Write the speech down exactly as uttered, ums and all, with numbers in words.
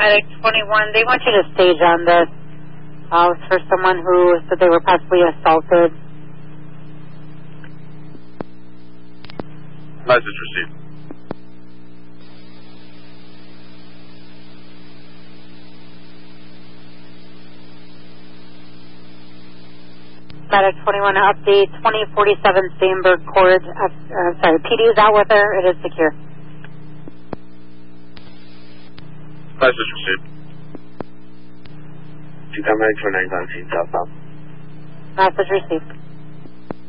Medic twenty-one, they want you to stage on this. Uh, it's for someone who said they were possibly assaulted. Message received. Medic twenty-one, update twenty forty-seven Steinberg Court. Uh, uh, sorry, P D is out with her. It is secure. Message received. You come back for nine five southbound. Message received.